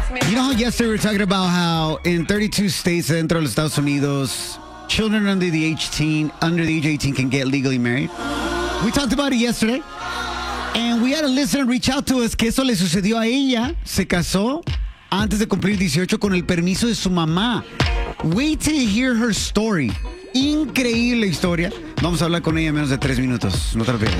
You know how yesterday we were talking about how in 32 states dentro de los Estados Unidos, children under the age 18 can get legally married? We talked about it yesterday. And we had a listener reach out to us que eso le sucedió a ella. Se casó antes de cumplir 18 con el permiso de su mamá. Wait till you hear her story. Increíble historia. Vamos a hablar con ella en menos de 3 minutos. No te lo pierdas.